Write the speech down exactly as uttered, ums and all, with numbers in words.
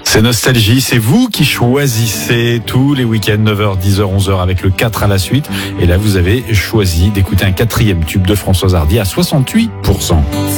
C'est Nostalgie, c'est vous qui choisissez tous les week-ends neuf heures, dix heures, onze heures avec le quatre à la suite. Et là, vous avez choisi d'écouter un quatrième tube de Françoise Hardy à soixante-huit pour cent.